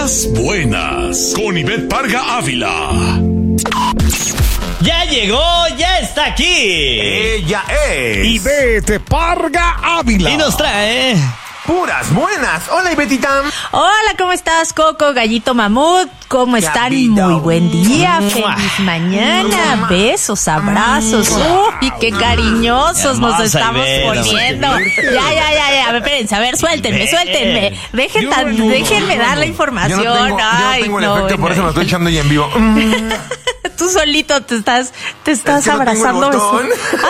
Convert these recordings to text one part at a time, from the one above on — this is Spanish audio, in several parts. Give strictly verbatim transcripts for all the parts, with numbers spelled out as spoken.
Puras buenas, con Ivette Parga Ávila. Ya llegó, ya está aquí. Ella es Ivette Parga Ávila. Y nos trae Puras buenas. Hola, Ivetita. Hola, ¿cómo estás, Coco, Gallito Mamut? ¿Cómo están? Gallito. Muy buen día, feliz mañana, besos, abrazos. Uy, qué cariñosos nos Hermosa, estamos Ivette. poniendo. Ya, ya, ya, ya, espérense, a ver, suéltenme, suéltenme. Dejen tan- Yo no, déjenme yo dar no. la información. Yo no tengo, yo no Ay, tengo el no, efecto, por no. eso me estoy echando y en vivo. Mm, Tú solito te estás, te estás es que no tengo el abrazando. botón.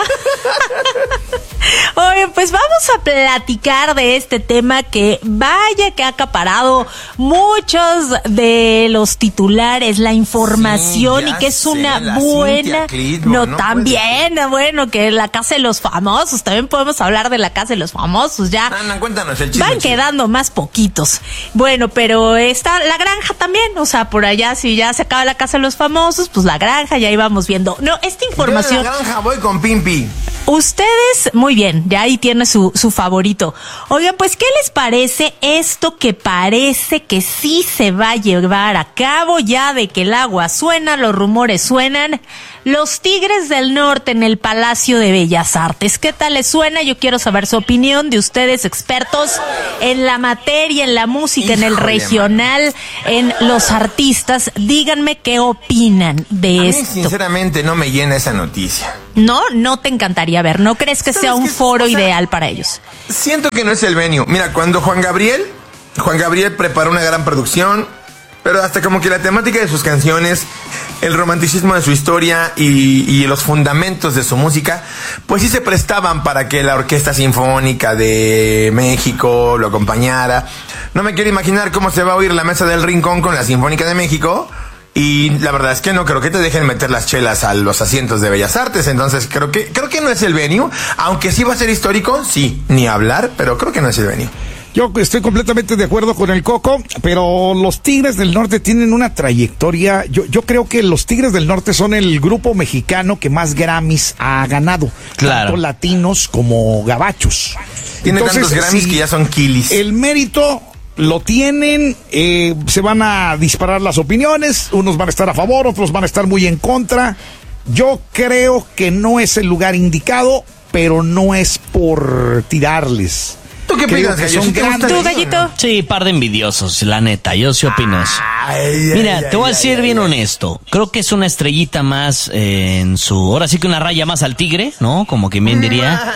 Oye, pues vamos a platicar de este tema que vaya que ha acaparado muchos de los titulares, la información, Sí, y ya que es sé, una la buena. Cintia Clitbo, No, no también, bueno, que la Casa de los Famosos, también podemos hablar de la Casa de los Famosos, ya. Ana, cuéntanos el chisme. Van chido. quedando más poquitos. Bueno, pero está la granja también, o sea, por allá si ya se acaba la Casa de los Famosos, pues la granja ya íbamos viendo. No, esta Yo información. en la granja voy con Pimpi. Ustedes, muy bien, ya ahí tiene su, su favorito. Oigan, pues, ¿qué les parece esto que parece que sí se va a llevar a cabo ya de que el agua suena, los rumores suenan? Los Tigres del Norte en el Palacio de Bellas Artes. ¿Qué tal les suena? Yo quiero saber su opinión de ustedes, expertos en la materia, en la música, en el Híjole, regional, en los artistas. Díganme qué opinan de A mí, esto. sinceramente, no me llena esa noticia. No, no te encantaría ver. ¿No crees que sea ¿Sabes un qué? foro O sea, ideal para ellos? Siento que no es el venue. Mira, cuando Juan Gabriel, Juan Gabriel preparó una gran producción, pero hasta como que la temática de sus canciones, el romanticismo de su historia y, y los fundamentos de su música, pues sí se prestaban para que la Orquesta Sinfónica de México lo acompañara. No me quiero imaginar cómo se va a oír la Mesa del Rincón con la Sinfónica de México. Y la verdad es que no creo que te dejen meter las chelas a los asientos de Bellas Artes. Entonces creo que creo que no es el venue. Aunque sí va a ser histórico, sí, ni hablar, pero creo que no es el venue. Yo estoy completamente de acuerdo con el Coco, pero los Tigres del Norte tienen una trayectoria. Yo, yo creo que los Tigres del Norte son el grupo mexicano que más Grammys ha ganado. Claro. Tanto latinos como gabachos. Tiene tantos Grammys si que ya son kilis. El mérito lo tienen, eh, se van a disparar las opiniones, unos van a estar a favor, otros van a estar muy en contra. Yo creo que no es el lugar indicado, pero no es por tirarles. ¿Tú qué Creo opinas, que Gallo? son ¿Sí te gusta grandes. ¿Tú, eso, Gallito? no? Sí, par de envidiosos, la neta, yo sí opino eso. Ay, Mira, ay, te voy a ay, ser ay, bien ay. honesto. Creo que es una estrellita más eh, en su... Ahora sí que una raya más al tigre, ¿no? Como que bien diría.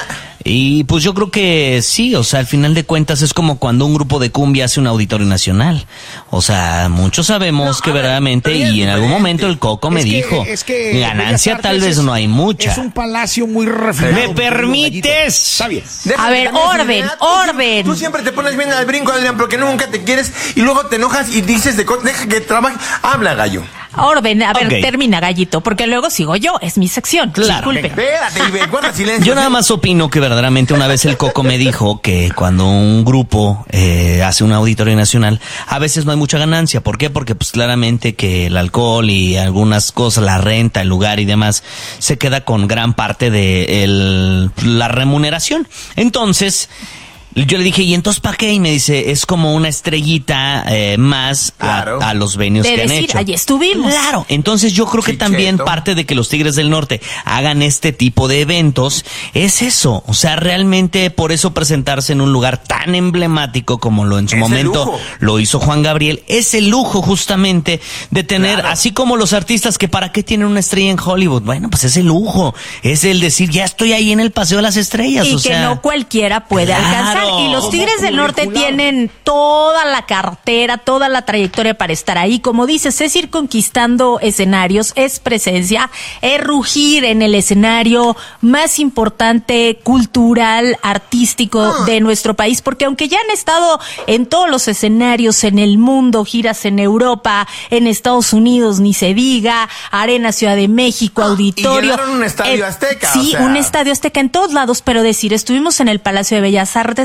Y pues yo creo que sí, o sea, al final de cuentas es como cuando un grupo de cumbia hace un auditorio nacional. O sea, muchos sabemos No, que a ver, verdaderamente, pero es y en algún diferente. momento el Coco me Es que- dijo, es que ganancia Bellas tal Artes vez es- no hay mucha. Es un palacio muy refinado. ¿Me mi querido permites? Gallito. Está bien. Déjame A ver, tener esa orden, idea. Tú orden. siempre- Tú siempre te pones bien al brinco, Adrián, porque nunca te quieres y luego te enojas y dices de cosas. Deja que trabaje. Habla, Gallo. Orden, a ver, Ok. termina, Gallito, porque luego sigo yo, es mi sección. Claro. Disculpen. Espérate, y guarda silencio. Yo nada más opino que verdaderamente una vez el Coco me dijo que cuando un grupo eh, hace un auditorio nacional, a veces no hay mucha ganancia. ¿Por qué? Porque pues claramente que el alcohol y algunas cosas, la renta, el lugar y demás, se queda con gran parte de el, la remuneración. Entonces... yo le dije, ¿y entonces para qué? Y me dice, es como una estrellita eh, más a, Claro. a los venues De que han decir, hecho. allí estuvimos. Claro, entonces yo creo que Sí, también cheto. parte de que los Tigres del Norte hagan este tipo de eventos es eso. O sea, realmente por eso presentarse en un lugar tan emblemático como lo en su Es el momento lujo. lo hizo Juan Gabriel, es el lujo justamente de tener, Claro. así como los artistas que para qué tienen una estrella en Hollywood. Bueno, pues es el lujo, es el decir, ya estoy ahí en el Paseo de las Estrellas. Y o que sea, no cualquiera puede claro. alcanzar. Y los Como Tigres del Norte curricular. tienen toda la cartera, toda la trayectoria para estar ahí. Como dices, es ir conquistando escenarios, es presencia, es rugir en el escenario más importante, cultural, artístico de nuestro país. Porque aunque ya han estado en todos los escenarios en el mundo, giras en Europa, en Estados Unidos, ni se diga, Arena Ciudad de México, Ah, y auditorio. llenaron un estadio Azteca, Sí, o sea. un estadio Azteca en todos lados, pero decir, estuvimos en el Palacio de Bellas Artes,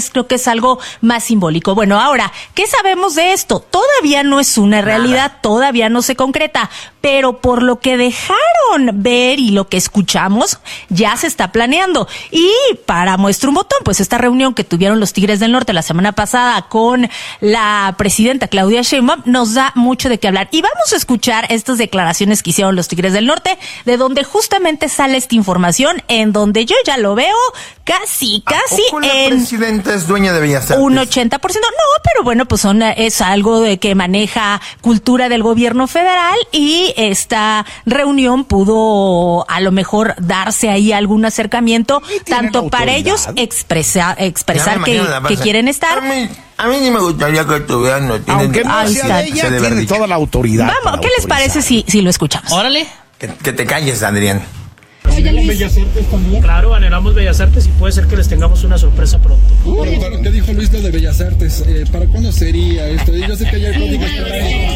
Entonces creo que es algo más simbólico. Bueno, ahora, ¿qué sabemos de esto? Todavía no es una realidad, Nada. todavía no se concreta, pero por lo que dejaron ver y lo que escuchamos, ya se está planeando. Y para muestra un botón, pues esta reunión que tuvieron los Tigres del Norte la semana pasada con la presidenta Claudia Sheinbaum nos da mucho de qué hablar. Y vamos a escuchar estas declaraciones que hicieron los Tigres del Norte, de donde justamente sale esta información, en donde yo ya lo veo casi, casi ¿A poco la en presidenta es dueña de Bellas Artes? un ochenta por ciento. No, pero bueno, pues son, es algo de que maneja cultura del gobierno federal, y esta reunión pudo a lo mejor darse ahí algún acercamiento, tanto para ellos expresa, expresar que, que quieren estar. A mí, a mí ni me gustaría que estuvieran, no tienen. Aunque no sea de ella, tiene toda la autoridad. Vamos, ¿qué les parece si, si lo escuchamos? Órale. Que, que te calles, Adrián. Bellas Artes también. Claro, anhelamos Bellas Artes y puede ser que les tengamos una sorpresa pronto. Uh, Pero, ¿qué dijo Luis lo de Bellas Artes? Eh, ¿Para cuándo sería esto? Yo sé que ya hay códigos por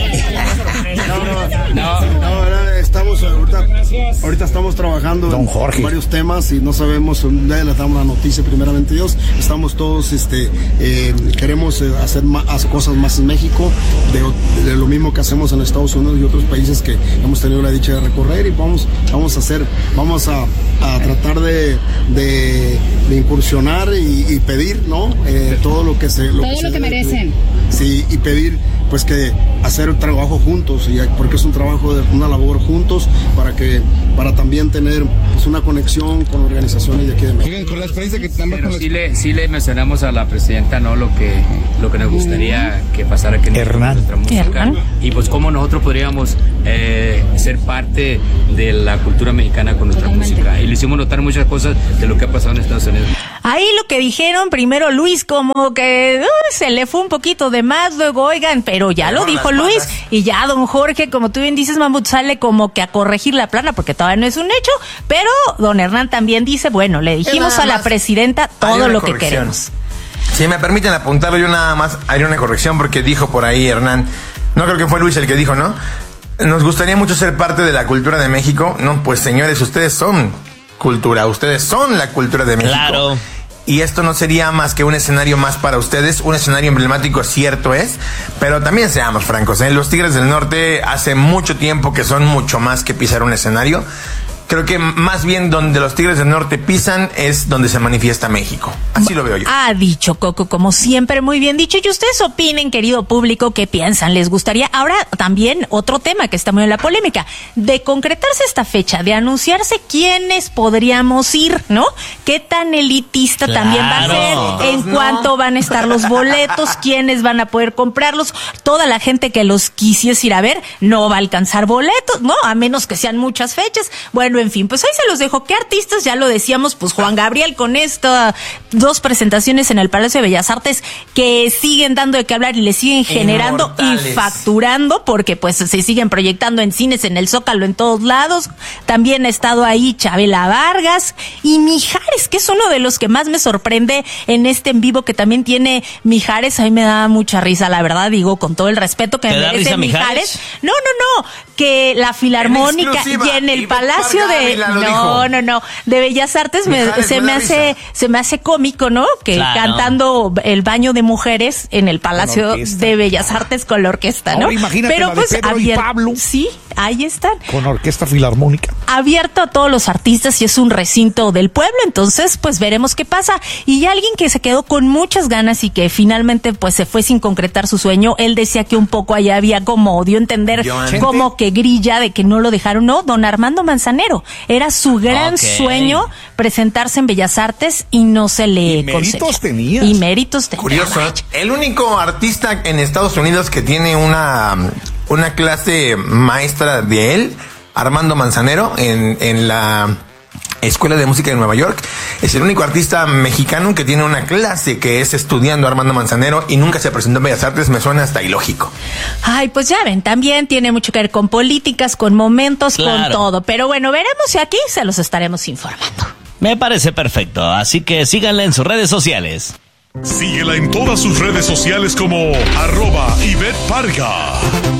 ahí. No, no, no, ahora estamos ahorita, ahorita estamos trabajando Don Jorge. en varios temas y no sabemos, ya les damos la noticia primeramente Dios. Estamos todos, este, eh, queremos hacer más cosas más en México, de, de lo mismo que hacemos en Estados Unidos y otros países que hemos tenido la dicha de recorrer, y vamos, vamos a hacer, vamos a, a tratar de, de, de incursionar y, y pedir, ¿no? Eh, todo lo que se lo todo que, lo se que debe, merecen. Sí, y pedir pues que hacer un trabajo juntos, y porque es un trabajo de una labor juntos, para que para también tener pues una conexión con organizaciones de aquí de México. Con la experiencia que tenemos. Pero sí le, sí le mencionamos a la presidenta, ¿no? Lo que lo que nos gustaría que pasara que Hernán. nuestra música. Hernán. Y pues cómo nosotros podríamos eh, ser parte de la cultura mexicana con nuestra Totalmente. música. Y le hicimos notar muchas cosas de lo que ha pasado en Estados Unidos. Ahí lo que dijeron primero Luis, como que uh, se le fue un poquito de más, luego oigan, pero ya lo Pero dijo las Luis, patas. y ya don Jorge, como tú bien dices, Mamut, sale como que a corregir la plana, porque todavía no es un hecho, pero don Hernán también dice, bueno, le dijimos nada a la más presidenta hay todo una lo que corrección. queremos. Si me permiten apuntarlo, yo nada más haré una corrección, porque dijo por ahí Hernán, no creo que fue Luis el que dijo, ¿no? Nos gustaría mucho ser parte de la cultura de México. No, pues señores, ustedes son cultura, ustedes son la cultura de México. Claro. Y esto no sería más que un escenario más para ustedes, un escenario emblemático, cierto es, pero también seamos francos, ¿eh? Los Tigres del Norte hace mucho tiempo que son mucho más que pisar un escenario. Creo que más bien donde los Tigres del Norte pisan es donde se manifiesta México. Así lo veo yo. Ha dicho Coco, como siempre, muy bien dicho. Y ustedes opinen, querido público, ¿qué piensan? ¿Les gustaría? Ahora también otro tema que está muy en la polémica. De concretarse esta fecha, de anunciarse quiénes podríamos ir, ¿no? ¿Qué tan elitista Claro. también va a ser? ¿En No. cuánto van a estar los boletos? ¿Quiénes van a poder comprarlos? Toda la gente que los quisiese ir a ver no va a alcanzar boletos, ¿no? A menos que sean muchas fechas. Bueno, en fin, pues ahí se los dejo. ¿Qué artistas? Ya lo decíamos, pues Juan Gabriel con estas dos presentaciones en el Palacio de Bellas Artes que siguen dando de qué hablar y le siguen generando Inmortales. y facturando, porque pues se siguen proyectando en cines, en el Zócalo, en todos lados. También ha estado ahí Chabela Vargas y Mijares, que es uno de los que más me sorprende en este en vivo que también tiene Mijares. A mí me da mucha risa, la verdad, digo, con todo el respeto que ¿Te me da merece risa Mijares. Mijares? No, no, no, que la Filarmónica y exclusiva, en el Ivette Palacio Parga de... Ávila lo No, dijo. no, no, de Bellas Artes me- Mijares, se me buena hace risa. se me hace cómico, ¿no? Que Claro. cantando el baño de mujeres en el Palacio orquesta. de Bellas Artes con la orquesta, ¿no? Ahora imagínate Pero la de pues Pedro y abier- Pablo. Sí, ahí están. Con orquesta filarmónica. Abierto a todos los artistas y es un recinto del pueblo, entonces pues veremos qué pasa. Y alguien que se quedó con muchas ganas y que finalmente pues se fue sin concretar su sueño, él decía que un poco allá había como, dio a entender Joan. como que grilla de que no lo dejaron, no, don Armando Manzanero, era su gran Ok. sueño presentarse en Bellas Artes y no se le Y méritos concedió. tenías. Y méritos tenía. Curioso, ¿eh? El único artista en Estados Unidos que tiene una, una clase maestra de él, Armando Manzanero, en, en la Escuela de Música de Nueva York, es el único artista mexicano que tiene una clase que es estudiando Armando Manzanero y nunca se presentó en Bellas Artes. Me suena hasta ilógico. Ay, pues ya ven, también tiene mucho que ver con políticas, con momentos, con Claro. todo. Pero bueno, veremos y aquí se los estaremos informando. Me parece perfecto, así que síganla en sus redes sociales. Síguela en todas sus redes sociales como arroba Ivette Parga.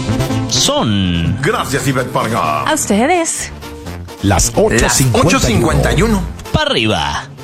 Son Gracias, Ivette Parga. A ustedes. Las ocho Las ocho cincuenta y uno. para arriba.